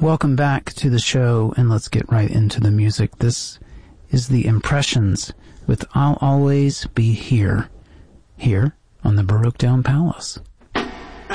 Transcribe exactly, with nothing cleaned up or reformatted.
Welcome back to the show, and let's get right into the music. This is The Impressions with I'll Always Be Here, here on the Baroque Down Palace.